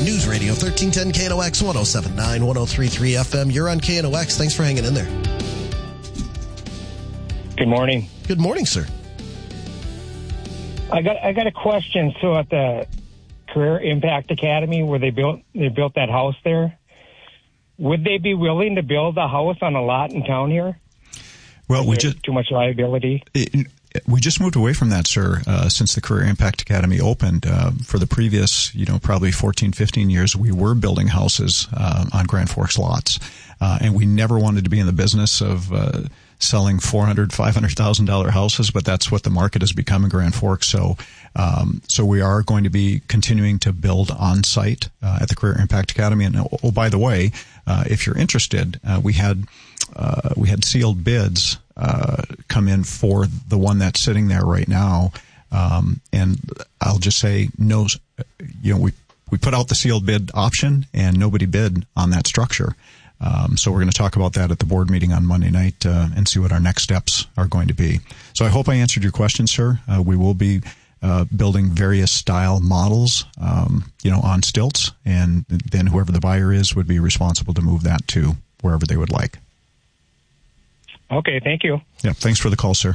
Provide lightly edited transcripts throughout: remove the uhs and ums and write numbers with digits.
News Radio 1310 KNOX 107.9, 103.3 FM. You're on KNOX. Thanks for hanging in there. Good morning. Good morning, sir. I got a question. So at the Career Impact Academy where they built that house there, would they be willing to build a house on a lot in town here? Well, too much liability. We just moved away from that, sir, since the Career Impact Academy opened. For the previous, probably 14, 15 years, we were building houses on Grand Forks lots. And we never wanted to be in the business of selling $400,000, $500,000 houses, but that's what the market has become in Grand Forks. So we are going to be continuing to build on site at the Career Impact Academy. And by the way, if you're interested, we had sealed bids come in for the one that's sitting there right now. And I'll just say, no, we put out the sealed bid option and nobody bid on that structure. So we're going to talk about that at the board meeting on Monday night and see what our next steps are going to be. So I hope I answered your question, sir. We will be building various style models, on stilts, and then whoever the buyer is would be responsible to move that to wherever they would like. Okay, thank you. Yeah, thanks for the call, sir.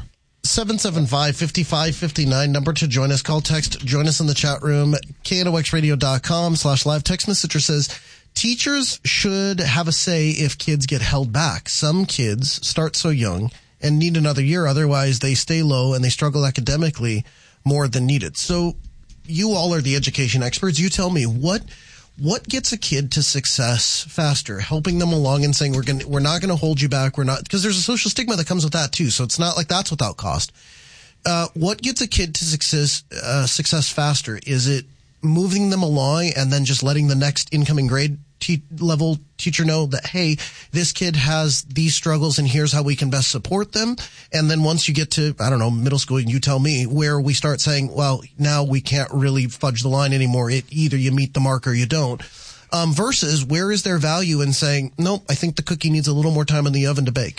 775-5559, number to join us. Call, text, join us in the chat room. knoxradio.com/live. Text messenger says, teachers should have a say if kids get held back. Some kids start so young and need another year. Otherwise, they stay low and they struggle academically more than needed. So you all are the education experts. You tell me, what gets a kid to success faster? Helping them along and saying, we're not going to hold you back. We're not, because there's a social stigma that comes with that too. So it's not like that's without cost. What gets a kid to success faster? Is it moving them along and then just letting the next incoming grade level teacher know that, hey, this kid has these struggles and here's how we can best support them? And then once you get to, middle school, you tell me, where we start saying, well, now we can't really fudge the line anymore. Either you meet the mark or you don't. Versus where is there value in saying, nope, I think the cookie needs a little more time in the oven to bake?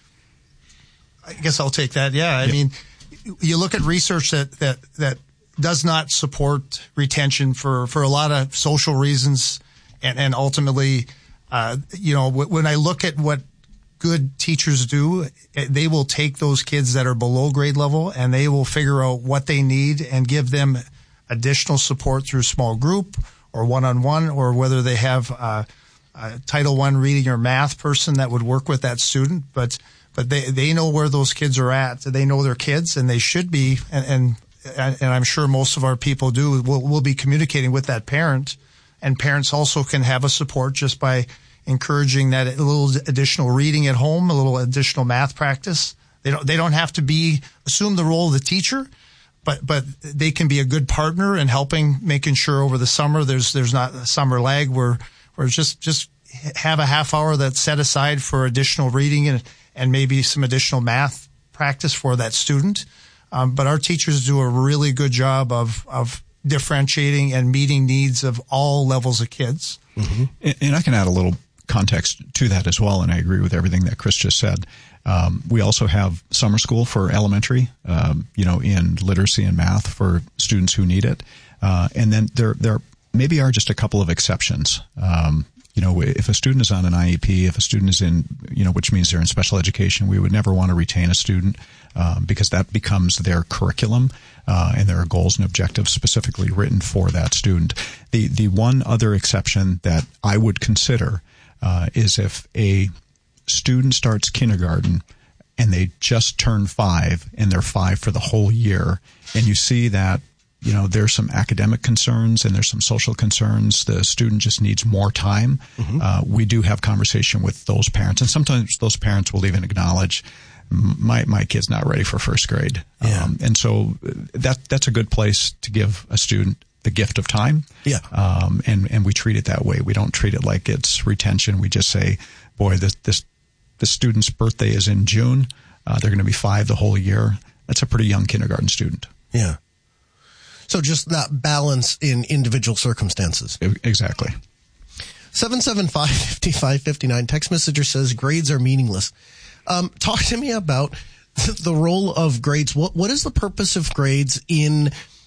I guess I'll take that. Yeah. I mean, you look at research that does not support retention for a lot of social reasons. And ultimately, when I look at what good teachers do, they will take those kids that are below grade level and they will figure out what they need and give them additional support through small group or one-on-one, or whether they have a Title I reading or math person that would work with that student. But they know where those kids are at. They know their kids, and they should be, and I'm sure most of our people do, will be communicating with that parent. And parents also can have a support just by encouraging that a little additional reading at home, a little additional math practice. They don't have to assume the role of the teacher, but they can be a good partner in helping, making sure over the summer there's not a summer lag where just have a half hour that's set aside for additional reading and maybe some additional math practice for that student. But our teachers do a really good job of differentiating and meeting needs of all levels of kids. Mm-hmm. And I can add a little context to that as well, and I agree with everything that Chris just said. We also have summer school for elementary, in literacy and math for students who need it. And then there maybe are just a couple of exceptions. If a student is on an IEP, if a student is in, which means they're in special education, we would never want to retain a student because that becomes their curriculum, and there are goals and objectives specifically written for that student. The one other exception that I would consider is if a student starts kindergarten and they just turn 5 and they're 5 for the whole year, and you see that there's some academic concerns and there's some social concerns. The student just needs more time. Mm-hmm. We do have conversation with those parents, and sometimes those parents will even acknowledge my kid's not ready for first grade. Yeah. And so that's a good place to give a student the gift of time. Yeah. And we treat it that way. We don't treat it like it's retention. We just say, boy, this student's birthday is in June. They're going to be 5 the whole year. That's a pretty young kindergarten student. Yeah. So just that balance in individual circumstances. Exactly. 775-5559. Text messenger says grades are meaningless. Talk to me about the role of grades. What is the purpose of grades in